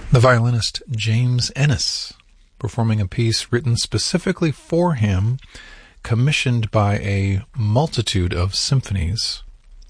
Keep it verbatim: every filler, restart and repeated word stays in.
The violinist James Ennis, performing a piece written specifically for him, commissioned by a multitude of symphonies.